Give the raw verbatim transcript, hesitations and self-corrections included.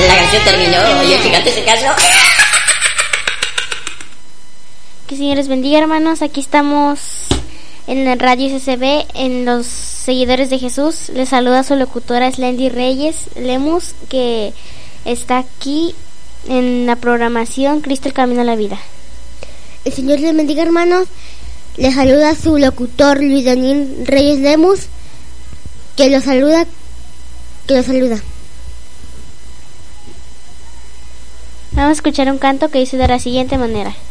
la canción terminó. Oye, fíjate ese caso. Que Señor les bendiga, hermanos. Aquí estamos en la radio C C B, en los seguidores de Jesús. Les saluda su locutora Slendy Reyes Lemus, que está aquí en la programación Cristo el Camino a la Vida. El Señor les bendiga, hermanos. Les saluda su locutor Luis Daniel Reyes Lemus, que los saluda, que los saluda. Vamos a escuchar un canto que dice de la siguiente manera.